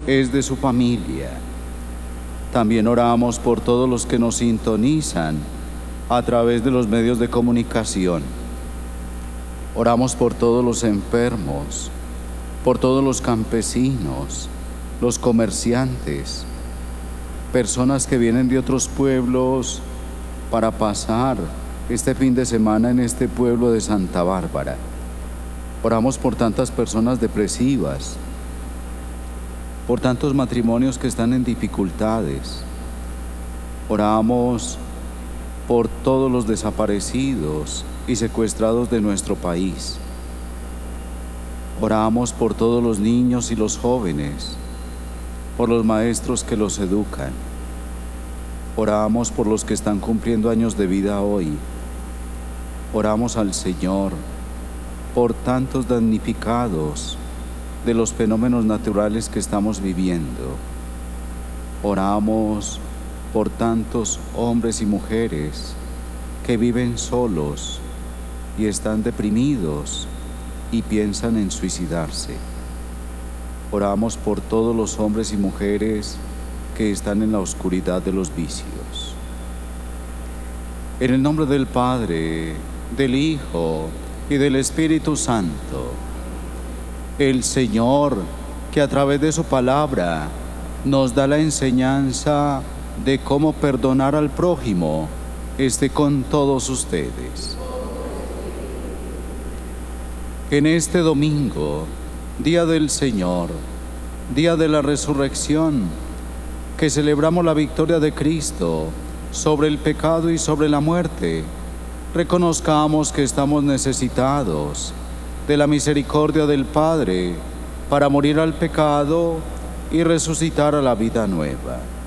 es de su familia. También oramos por todos los que nos sintonizan a través de los medios de comunicación. Oramos por todos los enfermos, por todos los campesinos, los comerciantes, personas que vienen de otros pueblos para pasar este fin de semana en este pueblo de Santa Bárbara. Oramos por tantas personas depresivas, por tantos matrimonios que están en dificultades. Oramos por todos los desaparecidos y secuestrados de nuestro país. Oramos por todos los niños y los jóvenes, por los maestros que los educan. Oramos por los que están cumpliendo años de vida hoy. Oramos al Señor por tantos damnificados de los fenómenos naturales que estamos viviendo. Oramos por tantos hombres y mujeres que viven solos y están deprimidos y piensan en suicidarse. Oramos por todos los hombres y mujeres que están en la oscuridad de los vicios. En el nombre del Padre, del Hijo y del Espíritu Santo, el Señor, que a través de su palabra nos da la enseñanza de cómo perdonar al prójimo, esté con todos ustedes. En este domingo, día del Señor, día de la resurrección, que celebramos la victoria de Cristo sobre el pecado y sobre la muerte, reconozcamos que estamos necesitados de la misericordia del Padre para morir al pecado y resucitar a la vida nueva.